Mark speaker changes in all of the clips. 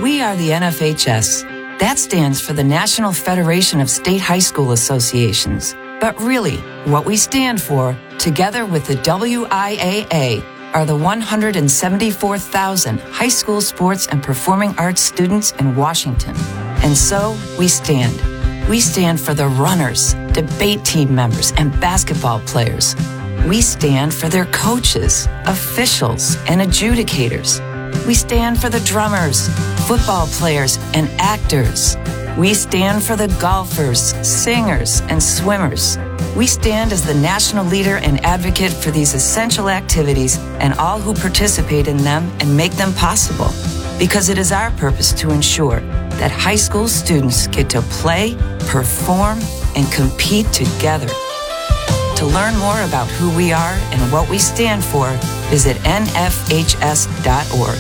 Speaker 1: We are the NFHS. That stands for the National Federation of State High School Associations. But really, what we stand for, together with the WIAA, are the 174,000 high school sports and performing arts students in Washington. And so, we stand. We stand for the runners, debate team members, and basketball players. We stand for their coaches, officials, and adjudicators. We stand for the drummers, football players, and actors. We stand for the golfers, singers, and swimmers. We stand as the national leader and advocate for these essential activities and all who participate in them and make them possible. Because it is our purpose to ensure that high school students get to play, perform, and compete together. To learn more about who we are and what we stand for, visit nfhs.org.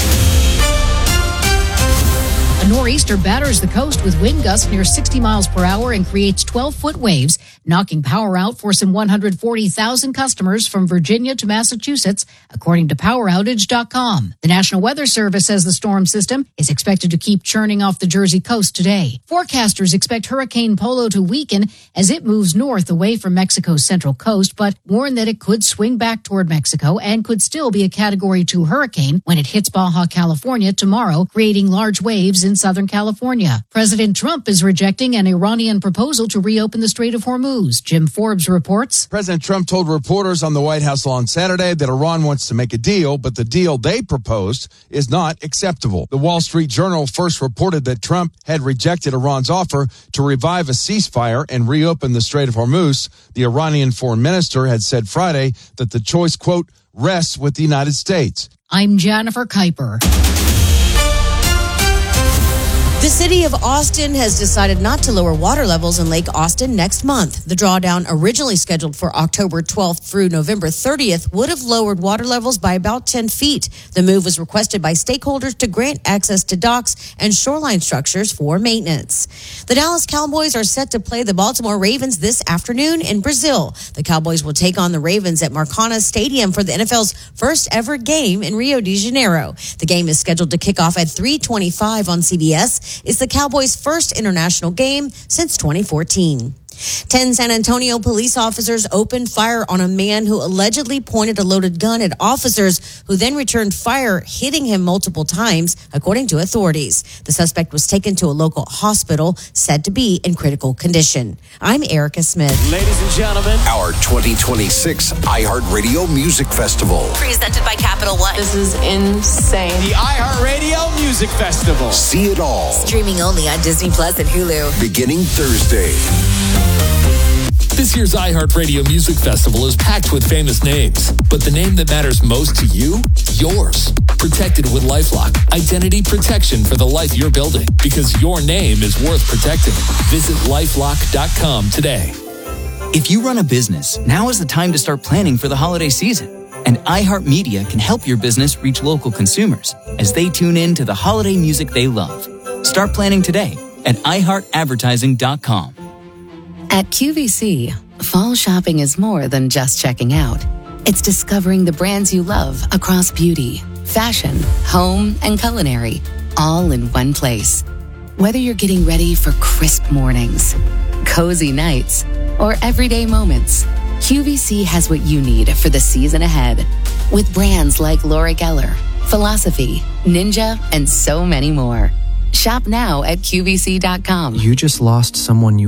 Speaker 2: A nor'easter batters the coast with wind gusts near 60 miles per hour and creates 12-foot waves, knocking power out for some 140,000 customers from Virginia to Massachusetts, according to PowerOutage.com. The National Weather Service says the storm system is expected to keep churning off the Jersey coast today. Forecasters expect Hurricane Polo to weaken as it moves north away from Mexico's central coast, but warn that it could swing back toward Mexico and could still be a Category 2 hurricane when it hits Baja California tomorrow, creating large waves in Southern California. President Trump is rejecting an Iranian proposal to reopen the Strait of Hormuz. Jim Forbes reports.
Speaker 3: President Trump told reporters on the White House lawn Saturday that Iran wants to make a deal, but the deal they proposed is not acceptable. The Wall Street Journal first reported that Trump had rejected Iran's offer to revive a ceasefire and reopen the Strait of Hormuz. The Iranian foreign minister had said Friday that the choice, quote, rests with the United States.
Speaker 2: I'm Jennifer Kuiper.
Speaker 4: The city of Austin has decided not to lower water levels in Lake Austin next month. The drawdown, originally scheduled for October 12th through November 30th, would have lowered water levels by about 10 feet. The move was requested by stakeholders to grant access to docks and shoreline structures for maintenance. The Dallas Cowboys are set to play the Baltimore Ravens this afternoon in Brazil. The Cowboys will take on the Ravens at Maracana Stadium for the NFL's first ever game in Rio de Janeiro. The game is scheduled to kick off at 3:25 on CBS. It's the Cowboys' first international game since 2014. 10 San Antonio police officers opened fire on a man who allegedly pointed a loaded gun at officers who then returned fire, hitting him multiple times, according to authorities. The suspect was taken to a local hospital, said to be in critical condition. I'm Erica Smith.
Speaker 5: Ladies and gentlemen,
Speaker 6: our 2026 iHeartRadio Music Festival.
Speaker 4: Presented by Capital One.
Speaker 7: This is insane.
Speaker 5: The iHeartRadio Music Festival.
Speaker 6: See it all.
Speaker 4: Streaming only on Disney Plus and Hulu.
Speaker 6: Beginning Thursday.
Speaker 8: This year's iHeartRadio Music Festival is packed with famous names, but the name that matters most to you? Yours. Protected with LifeLock. Identity protection for the life you're building, because your name is worth protecting. Visit LifeLock.com today.
Speaker 9: If you run a business, now is the time to start planning for the holiday season. And iHeartMedia can help your business reach local consumers as they tune in to the holiday music they love. Start planning today at iHeartAdvertising.com.
Speaker 10: At QVC, fall shopping is more than just checking out. It's discovering the brands you love across beauty, fashion, home, and culinary, all in one place. Whether you're getting ready for crisp mornings, cozy nights, or everyday moments, QVC has what you need for the season ahead. With brands like Laura Geller, Philosophy, Ninja, and so many more. Shop now at QVC.com.
Speaker 11: You just lost someone you